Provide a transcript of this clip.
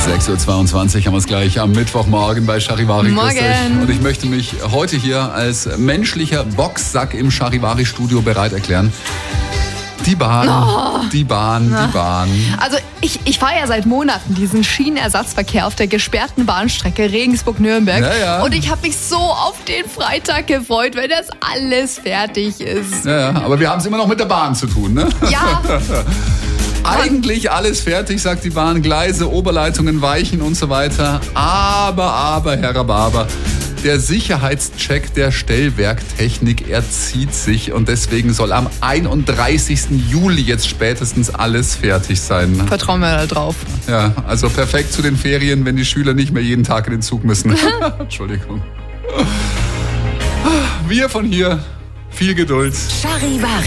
6.22 Uhr haben wir es gleich am Mittwochmorgen bei Charivari. Morgen. Und ich möchte mich heute hier als menschlicher Boxsack im Charivari-Studio bereit erklären. Die Bahn. Also ich fahre ja seit Monaten diesen Schienenersatzverkehr auf der gesperrten Bahnstrecke Regensburg-Nürnberg. Ja. Und ich habe mich so auf den Freitag gefreut, wenn das alles fertig ist. Ja, aber wir haben es immer noch mit der Bahn zu tun, ne? Ja. Eigentlich alles fertig, sagt die Bahn. Gleise, Oberleitungen, Weichen und so weiter. Aber, Herr Rhabarber, der Sicherheitscheck der Stellwerktechnik, er zieht sich. Und deswegen soll am 31. Juli jetzt spätestens alles fertig sein. Vertrauen wir da drauf. Ja, also perfekt zu den Ferien, wenn die Schüler nicht mehr jeden Tag in den Zug müssen. Entschuldigung. Wir von hier, viel Geduld. Charivari.